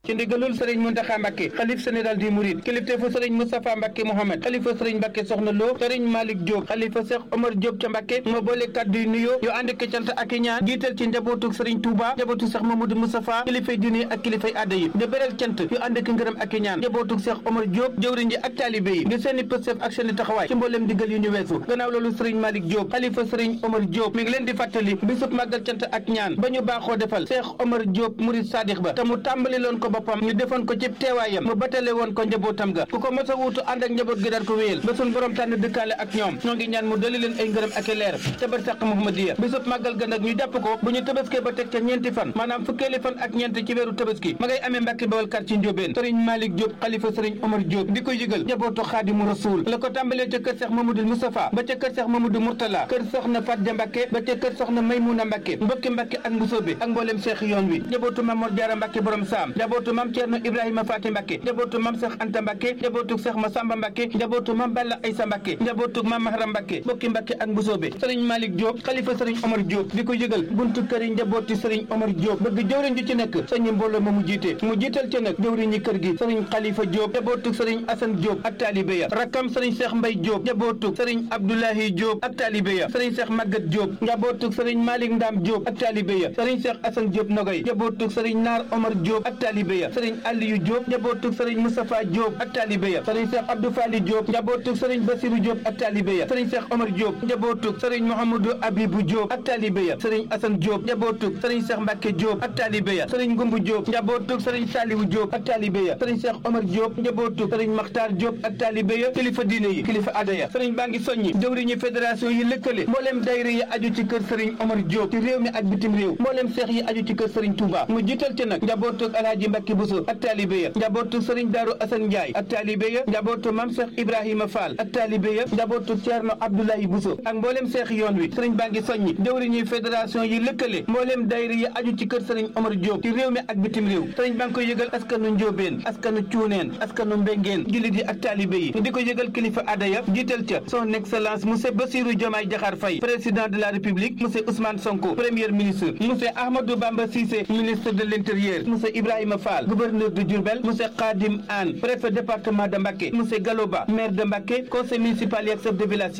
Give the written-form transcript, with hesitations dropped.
ci ndigalul sëriñ Muntaxa Mbàkke xalif général di Mouride kilifteefu sëriñ Moustapha Mbàkke Mohamed xalifa sëriñ Mbàkke Soxna Lo sëriñ Malick Diop xalifa Cheikh Omar Diop ca Mbàkke moo boole kàddu yu nuyoo yu ànd ak cant ak ñaan jiital ci njabootu sëriñ Touba njabootu Cheikh Mamadou Moustapha kilifay diine ak kilifay aada yi di beral cant yu ànd ak ngërëm ak ñaan njabootu Cheikh Omar Diop jëwriñ ji ak taalibe yi ngir seeni pëstef ak seeni taxawaay ci mbooleem digal yu ñu weesu gannaaw loolu sëriñ Malick Diop xalifa sëriñ Omar Diop mi ngi leen di fàttali bisub màggal cant ak ñaan ba ñu baaxoo defal Cheikh Omar Diop Mouride Sadikh ba te mu tàmbali loon ko boppam ñu defoon ko ci teewaayam mu batale woon ko njabootam ga ku ko mos a wuutu ànd ak njaboot gi daan ko wéyal ba suñ borom tànn dëkkaale ak ñoom ñoo ngi ñaan mu dali leen ay ngërëm ak i leer ca barsàq Muhammadiya bisub màggal ga nag ñu jàpp ko bu ñu tabaskee ba teg ca ñeenti fan maanaam fukkeeli fan ak ñeent ci weeru tabaski ma ngay amee Mbàkke Bawal quartier Ndiobène sëriñ Malick Diop xalifa sëriñ Omar Diop di ko yëgal njabootu Xaadimu Rasuul la ko tàmbalee ca kër Cheikh Mamadou Moustapha ba ca kër Cheikh Mamadou Mourtala kër soxna Fatja Mbàkke ba ca kër soxna Maymuna Mbàkke mbokki Mbàkke ak Mbusoobe ak mboolem Cheikh yoon wi njabootu Mam Mor Jaara Mbàkke borom saam njabootu Mam Ceerno Ibrahima Faati Mbàkke njabootu Mam Cheikh Anta Mbàkke njabootu Cheikh Massamba Mbàkke njabootu Mam Balla Aysa Mbàkke njabootu Mam Mahram Mbàkke mbokki Mbàkke ak Mbusoobe sëriñ Malick Diop xalifa sëriñ Omar Diop di ko yëgal buntu kër yi njabooti sëriñ Omar Diop bëgg jëwriñ ju ci nekk sañu mbooloo ma mu jiite mu jiital ci nag jëwriñ ñi kër gi sëriñ Khalifa Diop njabootu sëriñ Assane Diop ak taalibe ya rakkam sëriñ Cheikh Mbay Diop njabootu sëriñ Abdoulahi Diop ak taalibe ya sëriñ Cheikh Maguette Diop njabootu sëriñ Malick Ndam Diop ak taalibe ya sëriñ Cheikh Assane Diop Nogoy njabootu sëriñ Naar Omar Diop ak taalibe ya sëriñ Aliou Diop njabootu sëriñ Moustapha Diop ak taalibe ya sëriñ Cheikh Abdou Fali Diop njabootu sëriñ Bassirou Diop ak taalibe ya sëriñ Cheikh Omar Diop njabootu sëriñ Mouhamadou Abibou Diop ak taalibe ya sëriñ Assane Diop njabootu sëriñ Cheikh Mbacke Diop ak taalibe ya sëriñ Ngumbu Diop njabootu sëriñ Saliou Diop ak taalibe ya sëriñ Cheikh Omar Diop njabootu sëriñ Makhtar Diop ak taalibe ya kilifa diine yi kilifa aada ya sëriñ baa ngi soññi jëwriñu fédération yi lëkkale mbooleem dayra yi aju ci kër sëriñ Omar Diop ci réew mi ak bitim réew mbooleem seex yi aju ci kër sëriñ Touba mu jiital ci nag njabootu Alhaji Mbacke Bousso ak taalibe ya njabootu sëriñ Daaru Assane Ndiaye ak taalibe ya njabootu Mam Cheikh Ibrahima Fall ak taalibe ya njabootu Thierno Abdoulaye Bousso ak mbooleem seex yoon wi sëriñ baa ngi soññi jëwriñu fédération yi lëkkale mbooleem dayra yi aju ci kër sëriñ Omar Diop ci réew mi ak bitim réew sëriñ baa ngi koy yëgal askanu Ndiobène askanu Cuuneen askanu Mbengeen jullit yi ak taalibe yi di ko yëgal kilifa aada ya jiital ca son excellence monsieur Bassirou Diomaye Diakhar Faye président de la République monsieur Ousmane Sonko premier ministre monsieur Ahmadou Bamba Cissé ministre de l'Intérieur monsieur Ibrahima Fall gouverneur de Diourbel monsieur Khadim Anne préfet département de Mbacké monsieur Galoba maire de Mbacké conseil municipal et chef de village